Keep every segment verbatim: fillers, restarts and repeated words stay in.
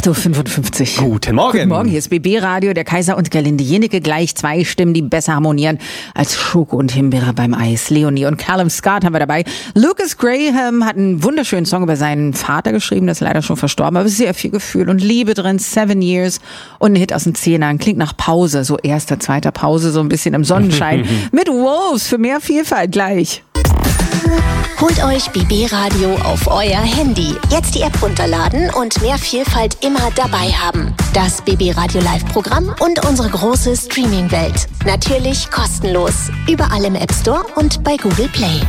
acht Uhr fünfundfünfzig. Guten Morgen. Guten Morgen, hier ist B B Radio, der Kaiser und Gerlinde Jenecke, gleich zwei Stimmen, die besser harmonieren als Schoko und Himbeere beim Eis. Leonie und Callum Scott haben wir dabei. Lucas Graham hat einen wunderschönen Song über seinen Vater geschrieben, der ist leider schon verstorben, aber sehr viel Gefühl und Liebe drin, Seven Years und ein Hit aus den Zehnern, klingt nach Pause, so erster, zweiter Pause, so ein bisschen im Sonnenschein. Mit Wolves für mehr Vielfalt gleich. Holt euch B B Radio auf euer Handy. Jetzt die App runterladen und mehr Vielfalt immer dabei haben. Das B B Radio Live-Programm und unsere große Streaming-Welt. Natürlich kostenlos. Überall im App Store und bei Google Play.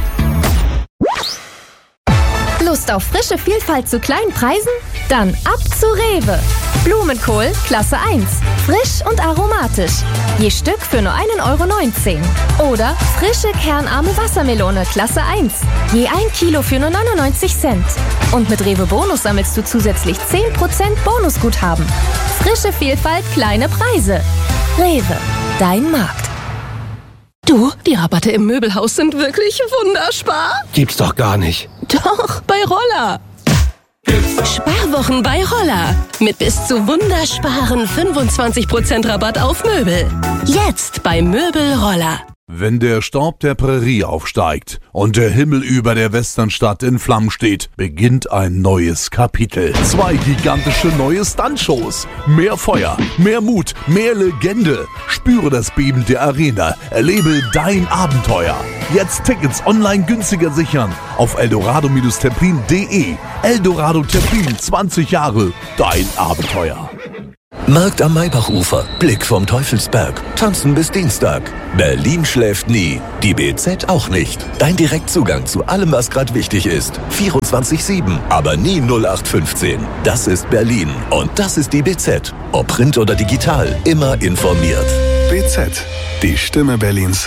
Lust auf frische Vielfalt zu kleinen Preisen? Dann ab zu Rewe. Blumenkohl Klasse eins. Frisch und aromatisch. Je Stück für nur ein Euro neunzehn. Oder frische kernarme Wassermelone Klasse eins. Je ein Kilo für nur neunundneunzig Cent. Und mit Rewe Bonus sammelst du zusätzlich zehn Prozent Bonusguthaben. Frische Vielfalt, kleine Preise. Rewe, dein Markt. Du, die Rabatte im Möbelhaus sind wirklich wunderspar. Gibt's doch gar nicht. Doch, bei Roller. Sparwochen bei Roller. Mit bis zu wundersparen fünfundzwanzig Prozent Rabatt auf Möbel. Jetzt bei Möbel Roller. Wenn der Staub der Prärie aufsteigt und der Himmel über der Westernstadt in Flammen steht, beginnt ein neues Kapitel. Zwei gigantische neue Stuntshows. Mehr Feuer, mehr Mut, mehr Legende. Spüre das Beben der Arena. Erlebe dein Abenteuer. Jetzt Tickets online günstiger sichern auf eldorado Templin punkt de. Eldorado Templin, zwanzig Jahre, dein Abenteuer. Markt am Maybachufer, Blick vom Teufelsberg, tanzen bis Dienstag. Berlin schläft nie, die B Z auch nicht. Dein Direktzugang zu allem, was gerade wichtig ist. vierundzwanzig sieben, aber nie null acht fünfzehn. Das ist Berlin und das ist die B Z. Ob Print oder digital, immer informiert. B Z, die Stimme Berlins.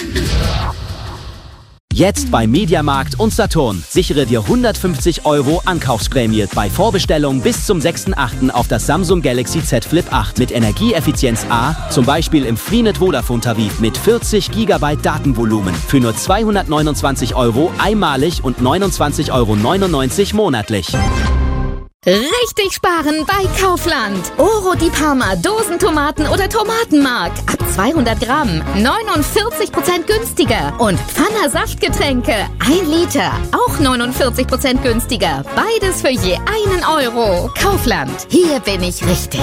Jetzt bei Mediamarkt und Saturn. Sichere dir hundertfünfzig Euro Ankaufsprämie bei Vorbestellung bis zum sechsten achten auf das Samsung Galaxy Z Flip acht mit Energieeffizienz A, zum Beispiel im Freenet Vodafone Tarif mit vierzig Gigabyte Datenvolumen für nur zweihundertneunundzwanzig Euro einmalig und neunundzwanzig Euro neunundneunzig monatlich. Richtig sparen bei Kaufland. Oro di Parma, Dosentomaten oder Tomatenmark. Ab zweihundert Gramm, neunundvierzig Prozent günstiger. Und Pfanner Saftgetränke, ein Liter, auch neunundvierzig Prozent günstiger. Beides für je einen Euro. Kaufland, hier bin ich richtig.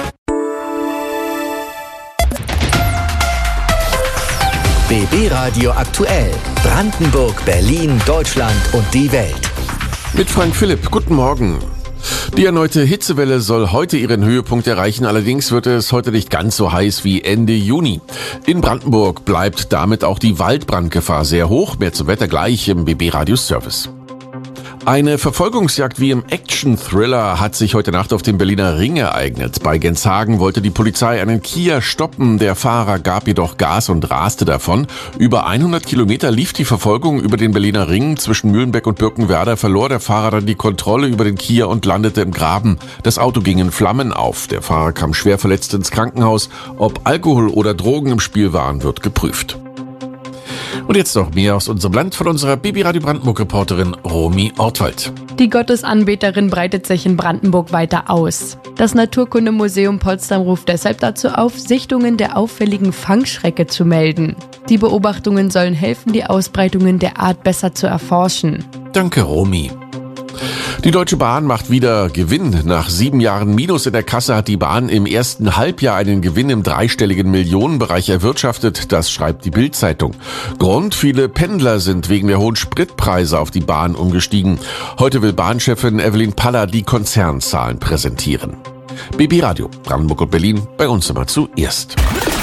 B B Radio aktuell. Brandenburg, Berlin, Deutschland und die Welt. Mit Frank Philipp, guten Morgen. Die erneute Hitzewelle soll heute ihren Höhepunkt erreichen, allerdings wird es heute nicht ganz so heiß wie Ende Juni. In Brandenburg bleibt damit auch die Waldbrandgefahr sehr hoch, mehr zum Wetter gleich im B B Radio Service. Eine Verfolgungsjagd wie im Action-Thriller hat sich heute Nacht auf dem Berliner Ring ereignet. Bei Genshagen wollte die Polizei einen Kia stoppen, der Fahrer gab jedoch Gas und raste davon. Über hundert Kilometer lief die Verfolgung über den Berliner Ring. Zwischen Mühlenbeck und Birkenwerder verlor der Fahrer dann die Kontrolle über den Kia und landete im Graben. Das Auto ging in Flammen auf. Der Fahrer kam schwer verletzt ins Krankenhaus. Ob Alkohol oder Drogen im Spiel waren, wird geprüft. Und jetzt noch mehr aus unserem Land von unserer B B Radio Brandenburg-Reporterin Romy Ortwald. Die Gottesanbeterin breitet sich in Brandenburg weiter aus. Das Naturkundemuseum Potsdam ruft deshalb dazu auf, Sichtungen der auffälligen Fangschrecke zu melden. Die Beobachtungen sollen helfen, die Ausbreitungen der Art besser zu erforschen. Danke, Romy. Die Deutsche Bahn macht wieder Gewinn. Nach sieben Jahren Minus in der Kasse hat die Bahn im ersten Halbjahr einen Gewinn im dreistelligen Millionenbereich erwirtschaftet. Das schreibt die Bild-Zeitung. Grund: viele Pendler sind wegen der hohen Spritpreise auf die Bahn umgestiegen. Heute will Bahnchefin Evelyn Paller die Konzernzahlen präsentieren. B B Radio, Brandenburg und Berlin, bei uns immer zuerst.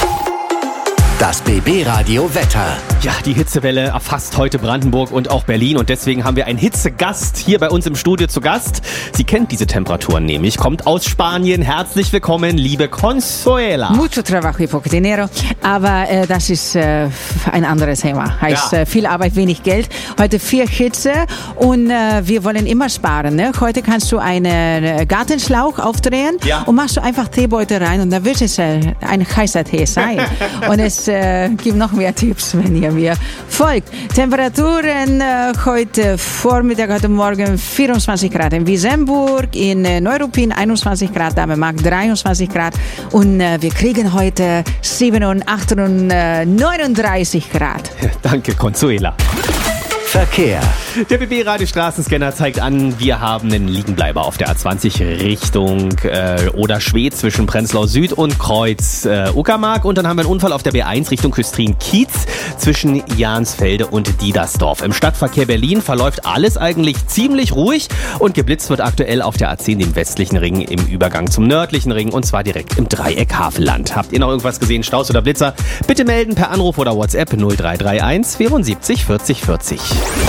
Das B B Radio Wetter. Ja, die Hitzewelle erfasst heute Brandenburg und auch Berlin und deswegen haben wir einen Hitzegast hier bei uns im Studio zu Gast. Sie kennt diese Temperaturen nämlich, kommt aus Spanien. Herzlich willkommen, liebe Consuela. Mucho trabajo y poco dinero, aber äh, das ist äh, ein anderes Thema. Heißt ja. äh, viel Arbeit, wenig Geld. Heute viel Hitze und äh, wir wollen immer sparen. Ne? Heute kannst du einen Gartenschlauch aufdrehen ja. und machst du einfach Teebeutel rein und dann wird es äh, ein heißer Tee sein. Und es äh, gebe noch mehr Tipps, wenn ihr mir folgt. Temperaturen äh, heute Vormittag, heute Morgen vierundzwanzig Grad in Wiesenburg, in äh, Neuruppin einundzwanzig Grad, Damemarkt dreiundzwanzig Grad und äh, wir kriegen heute sieben und acht und äh, neununddreißig Grad. Danke, Consuela. Verkehr. Der B B-Radio-Straßenscanner zeigt an, wir haben einen Liegenbleiber auf der A zwanzig Richtung äh, Oder-Schwedt zwischen Prenzlau Süd und Kreuz äh, Uckermark. Und dann haben wir einen Unfall auf der B eins Richtung Küstrin-Kiez zwischen Jansfelde und Diedersdorf. Im Stadtverkehr Berlin verläuft alles eigentlich ziemlich ruhig und geblitzt wird aktuell auf der A zehn, dem westlichen Ring, im Übergang zum nördlichen Ring und zwar direkt im Dreieck Havelland. Habt ihr noch irgendwas gesehen, Staus oder Blitzer? Bitte melden per Anruf oder WhatsApp null drei drei eins vierundsiebzig vierzig vierzig.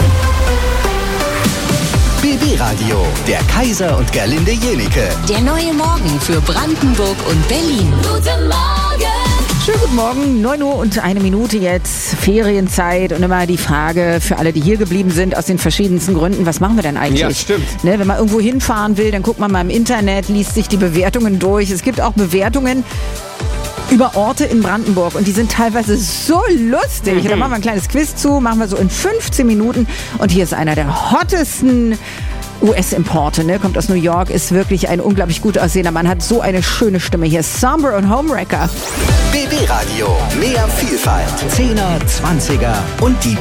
B B-Radio, der Kaiser und Gerlinde Jenike. Der neue Morgen für Brandenburg und Berlin. Guten Morgen! Schönen guten Morgen, neun Uhr und eine Minute jetzt, Ferienzeit und immer die Frage für alle, die hier geblieben sind, aus den verschiedensten Gründen, was machen wir denn eigentlich? Ja, stimmt. Ne, wenn man irgendwo hinfahren will, dann guckt man mal im Internet, liest sich die Bewertungen durch. Es gibt auch Bewertungen über Orte in Brandenburg und die sind teilweise so lustig. Mhm. Da machen wir ein kleines Quiz zu, machen wir so in fünfzehn Minuten und hier ist einer der hottesten U S-Importe, ne? Kommt aus New York, ist wirklich ein unglaublich gut aussehender Mann, hat so eine schöne Stimme. Hier ist Somber und Homewrecker. B B-Radio, mehr Vielfalt, Zehner, Zwanziger und die